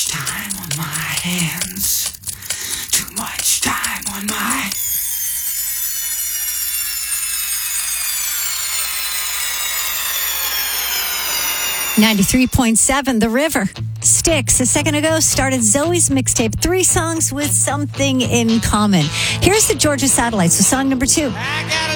much time on my hands. Too much time on my... 93.7 The River. Styx, a second ago, started Zoe's mixtape, 3 songs with something in common. Here's the Georgia Satellites with song number 2. I got a